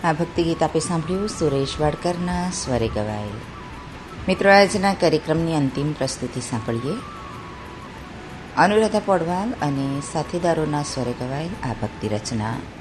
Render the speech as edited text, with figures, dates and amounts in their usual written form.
આ ભક્તિ ગીત આપે સાંભળ્યું સુરેશ વાડકરના સ્વરે ગવાયેલ. મિત્રો, આજના કાર્યક્રમની અંતિમ પ્રસ્તુતિ સાંભળીએ. અનુરાધા પોડવાલ અને સાથીદારોના સ્વરે ગવાયેલ આ ભક્તિ રચના.